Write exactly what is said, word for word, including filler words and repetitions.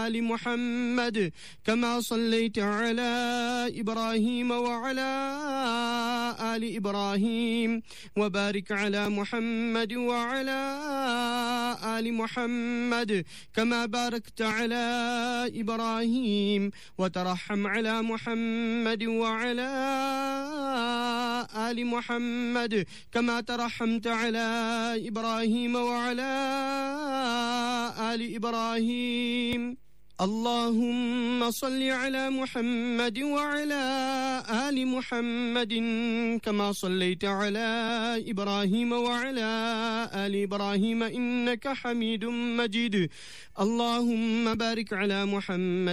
آل محمد كما صليت على إبراهيم وعلى آل إبراهيم وبارك على محمد وعلى آل محمد كما باركت على إبراهيم وترحم على محمد وعلى آل محمد كما ترحمت على إبراهيم وعلى آل إبراهيم. اللهم صل على محمد وعلى آل محمد كما صليت على إبراهيم وعلى آل إبراهيم إنك حميد مجيد. اللهم بارك على محمد